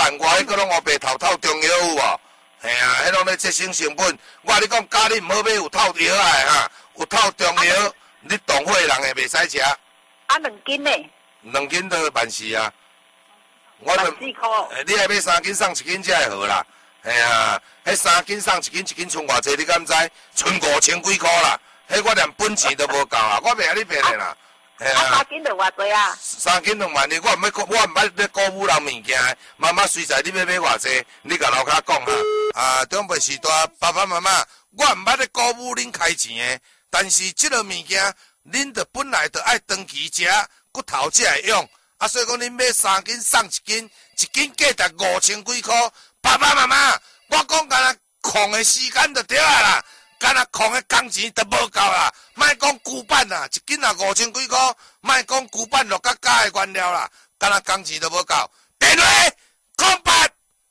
万外，迄个拢黑白透透中药有无？嘿啊，迄拢咧节省成本。我甲你讲，家里毋好买有透药诶哈，有透中药，你动火人会袂使食。 啊，2斤呢 ？2斤都万事啊！ 我就4箍。 你还买3斤送1斤才会好啦。嘿啊，迄3斤送1斤，1斤剩偌济？你敢知？剩5000几箍啦！迄我连本钱都无够啊！我袂甲你骗诶啦。 啊，3斤就偌济啊 ？3斤2万，我毋捌咧鼓舞人物件。妈妈随在你要买偌济，你甲老卡讲哈。啊，长辈时代，爸爸妈妈，我毋捌咧鼓舞恁开钱诶。但是即落物件，恁着本来着爱长期食，骨头才会用。啊，所以讲恁买3斤送1斤，1斤价值5000几箍。爸爸妈妈，我讲干那空诶时间就对啊啦，干那空诶工钱都无够啦。莫讲旧版啦，1斤也5000几箍，莫讲旧版落甲假诶原料啦，干那工钱都无够。电话08000008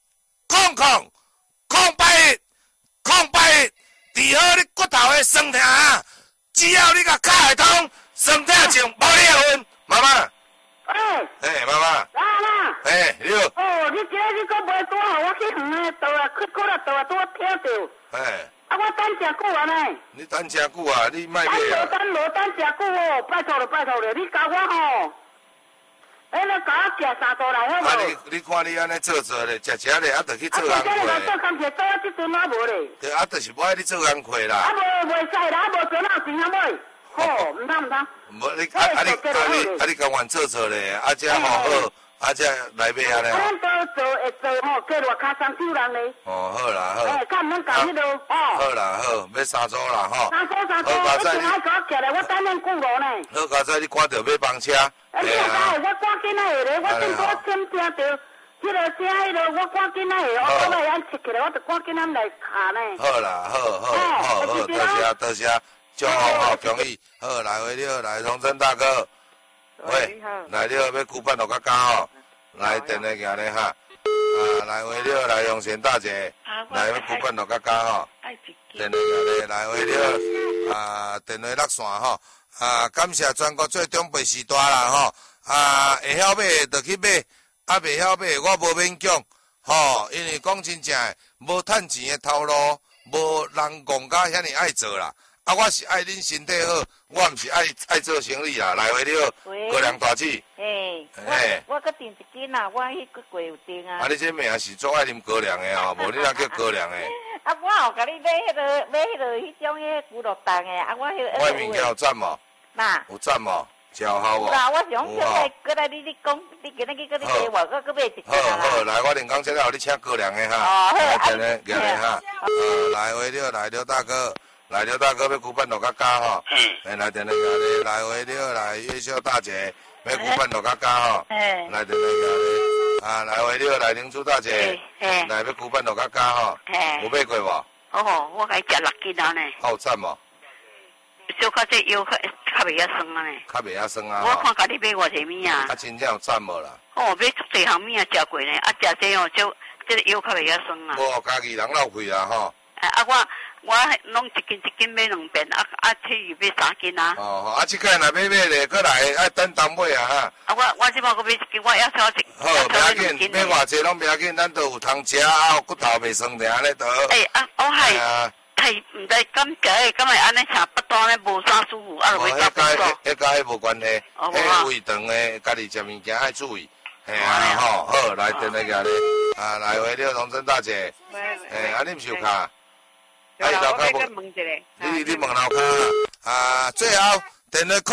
治好你骨头诶酸痛啊！只要你甲卡会通，酸痛症无你会分。妈妈。妈妈。你好。 你今日你搁袂多互我去远诶道啊，去过来道啊，拄我听着。啊，我等真久啊呢。 你等真久啊？你莫买啊。 等真久哦，拜托了，你教我吼。你甲我寄3桌来好无？ 啊，你看你安尼做咧，食咧，啊，着去做工课。 做工课做啊，即阵我无咧。 对，啊，就是无爱你做工课啦。 啊，袂使啦，无做哪钱啊买？毋通。 无你你甘愿做咧，啊，这好，啊，这来买安尼。 咱都做会做吼，过偌骹3手人咧。 好啦好。 看毋通搞迄落好啦好，要3组啦吼。 3组，你仲爱甲我寄来，我等恁久无呢。 好，佳仔，你看到要帮车？ 你我赶紧来下咧，我正我听到迄个声，我赶紧来下，我来安切起来，我就赶紧来卡呢。 好啦，好，多谢，祝福恭喜，好来回了，来同真大哥，喂，来了要举办落较高吼，来电话行咧哈，来回了，来永贤大姐，来要举办落较高吼，电话行咧，来回了，电话落线吼。感谢全国最长辈时代啦吼，会晓买就去买，袂晓买我无勉强吼，因为讲真正诶，无趁钱诶头路，无人讲甲遐尼爱做啦。我是爱恁身体好，我毋是爱做生意啦。来回了，高粱大姊。 我搁订1斤啦，我迄个月有订啊。 你这名是做爱啉高粱诶吼，无你哪叫高粱诶？ 我有甲你买迄种骨碌蛋诶，我我物件有赞无？有赞无？有效无？ 我是讲过来你讲，你今日去搁你买我搁买1斤好，来，我连讲这个，你请高粱诶哈。来，来哈。来回了，来了大哥。来刘大哥要举办落较高吼，来电话你来回了，来月秀大姐要举办落较高吼，来电话你，来回了，来林珠大姐，来要举办落较高吼，有买过无？ 我甲伊食6斤啊呢。 有赞无？ 小可这腰较袂遐酸啊呢。 较袂遐酸啊。 我看甲你买偌济物啊。 真正有赞无啦？ 买足济项物啊食过呢，食这哦，这个腰较袂遐酸啊。 无家己人浪费啦吼。 我拢1斤买2遍，去买3斤啊。 即摆若要买咧，过来爱等当买啊哈。 我即摆搁买1斤，我要少1。 好，不要紧，买偌济拢不要紧，咱都有通食啊，骨头袂酸疼咧都。 我毋知敢食诶，敢会安尼吃腹肚咧无啥舒服，就袂迄甲迄无关系，迄胃肠诶，家己食物件爱注意。好，来电话甲你，来回了同真大姐，你毋是有卡？ 我再问一下。 你问老卡最后电话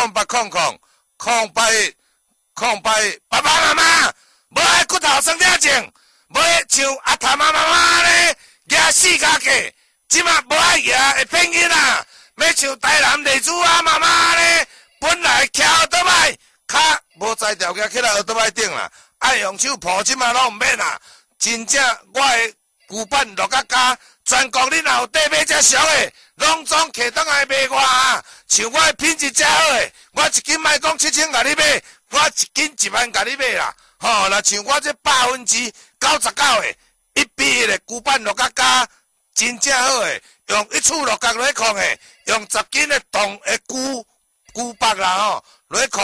0800081081，爸爸妈妈，无爱骨头酸痛症，无爱像阿妈妈妈咧压4家价，即马无爱压会变囡仔，要像台南丽珠啊妈妈咧，本来徛学倒摆，脚无在条件起来学倒摆顶啦，爱用手抱，即马拢毋免啦，真正我的旧版落甲加。全国你若有底买遮俗的，拢总摕倒来卖我啊！像我的品质遮好的，我1斤莫讲7000甲你买，我1斤1万甲你买啦。若像我这99%的，一比1的旧版落甲加，真正好的，用1处落角落去控的，用10斤的铜的旧白啦落去控的，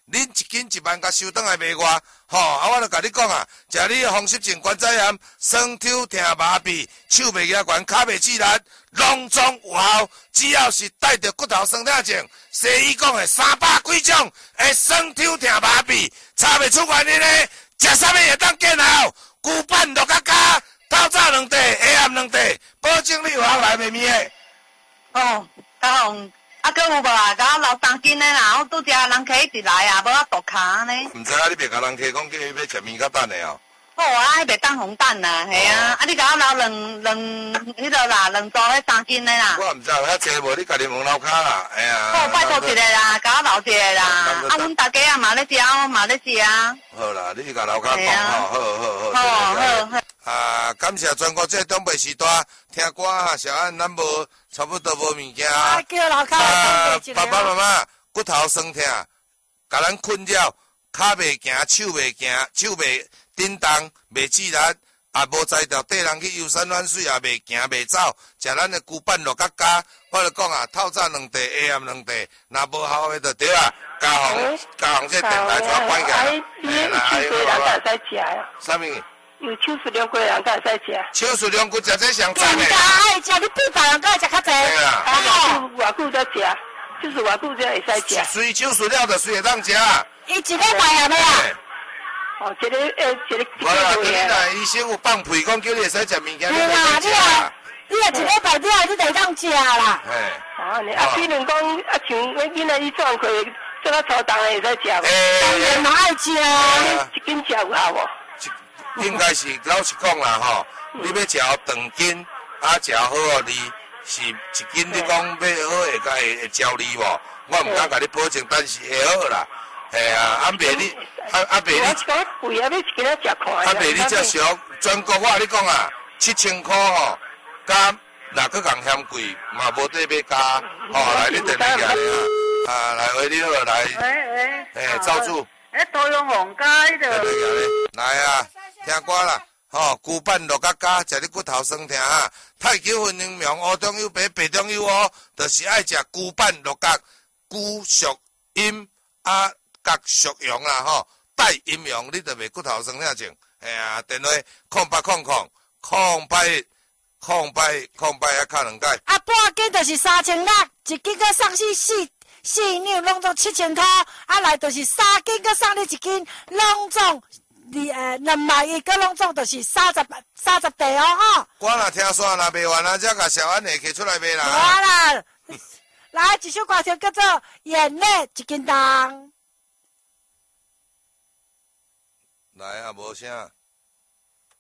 恁一斤1万，甲收倒来卖我，吼！啊，我著甲你讲啊，食你风湿症、关节炎、酸痛、疼麻痹、手袂举悬、骹袂止力，拢总有效。只要是带着骨头酸痛症，西医讲的300几种的酸痛、疼麻痹，查袂出原因的，食啥物会当见效？牛板绿角加，透早2块，下暗2块，保证你有效来袂灭的。 哦，嘉宏。啊，搁有无啊？甲我留3斤的啦，我拄只人客一直来啊，无我肚骹呢。 毋知影你别甲人客讲叫伊要食面甲蛋的哦。 好啊，迄袂当红蛋啦，系啊。啊，你甲我留迄个啦，2组迄3斤的啦。 我毋知遐济无，你家己问楼骹啦，哎呀。 好，拜托一个啦，甲我留一个啦。啊，阮大家也嘛咧食，我嘛咧食啊。 好啦，你甲楼骹讲吼，好。啊，感谢全国这东北时代听歌啊，小安咱无差不多无物件啊。 叫楼骹爸爸妈妈骨头酸痛，甲咱困扰，骹袂行，手袂行，手袂振动，袂止力，也无才调缀人去游山玩水，也袂行袂走，食咱的牛板绿角加，我就讲啊，透早2块，下暗2块，若无效的就对啊。嘉宏这电台全关起来。 你手术人才使食呀？ 啥物？ 有手术两过人才使食。 手术两骨食这上赞的。 人家爱食，你比别人个食较济。 对啦。 偌久才食，就是偌久才会使食。 随手术了就随会当食。 伊一礼拜啊，啦。 哦，一个无啦，你若医生有放屁讲叫你会使食物件， 你袂使食。你若一礼拜了，你就当食啦。 哦，比如讲像囡仔伊壮开，做较粗重的会使食无？ 当然嘛爱食啊。 一斤食有效无？ 应该是老实讲啦吼，你要食长斤，食好你是一斤，你讲要好会焦你无？我毋敢甲你保证，但是会好啦。嘿啊，阿伯你贵啊，要一斤仔食看。 阿伯你这俗，全国我你讲啊，7000块吼，加若佫共嫌贵，嘛无得要加，吼来你电话来啊，来喂你好来， 喂， 赵主。 多用红加迄个。 来啊，听歌啦，吼，牛板绿角加，食你骨头酸痛啊。太极分营苗，乌中有白，白中有乌，就是爱食牛板绿角，牛属阴啊，角属阳啦，吼，带阴阳你就袂骨头酸痛症。哎呀，电话080啊，卡2解。 啊，半斤就是3600，一斤个送4两，拢总7000块。啊，来就是3斤个送你1斤，拢总2万一个拢总就是30袋哦吼。 我若听说若卖完啊，才甲小安下摕出来卖啦。 好啦，来一首歌曲叫做《眼泪一斤重》。 来啊，无声。